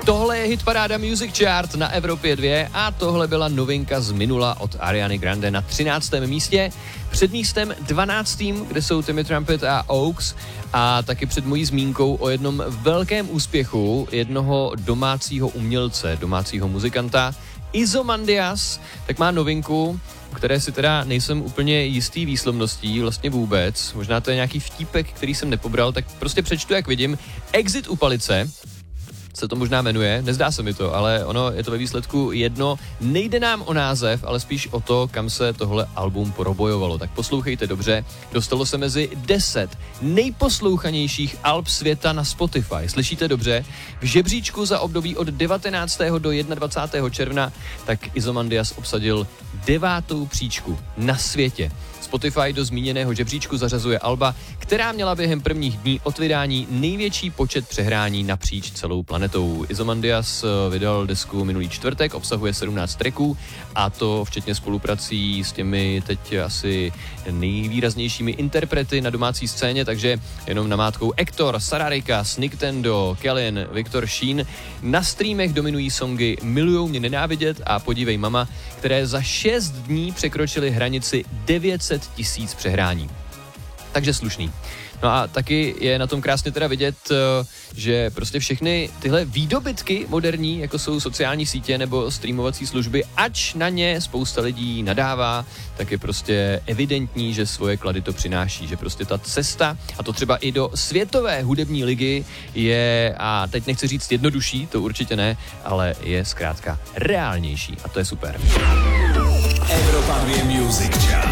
Tohle je hitparáda Music Chart na Evropě 2 a tohle byla novinka z minula od Ariany Grande na 13. místě. Před místem 12., kde jsou Timmy Trumpet a Oaks, a taky před mojí zmínkou o jednom velkém úspěchu jednoho domácího umělce, domácího muzikanta, Izomandias, tak má novinku, o které si teda nejsem úplně jistý výslovností, vlastně vůbec. Možná to je nějaký vtípek, který jsem nepobral, tak prostě přečtu, jak vidím. Exit u palice se to možná jmenuje, nezdá se mi to, ale ono je to ve výsledku jedno. Nejde nám o název, ale spíš o to, kam se tohle album probojovalo. Tak poslouchejte dobře. Dostalo se mezi 10 nejposlouchanějších alb světa na Spotify. Slyšíte dobře? V žebříčku za období od 19. do 21. června tak Izomandias obsadil 9. příčku na světě. Spotify do zmíněného žebříčku zařazuje alba, která měla během prvních dní od vydání největší počet přehrání napříč celou planetou. Izomandias vydal desku minulý čtvrtek, obsahuje 17 tracků, a to včetně spoluprací s těmi teď asi nejvýraznějšími interprety na domácí scéně, takže jenom namátkou Ektor, Sararika, Sniktendo, Kellen, Viktor Sheen. Na streamech dominují songy Milujou mě nenávidět a Podívej mama, které za 6 dní překročily hranici 900 000 přehrání. Takže slušný. No a taky je na tom krásně teda vidět, že prostě všechny tyhle výdobytky moderní, jako jsou sociální sítě nebo streamovací služby, ač na ně spousta lidí nadává, tak je prostě evidentní, že svoje klady to přináší, že prostě ta cesta, a to třeba i do světové hudební ligy, je, a teď nechci říct jednodušší, to určitě ne, ale je zkrátka reálnější a to je super. Evropa 2 Music Chart.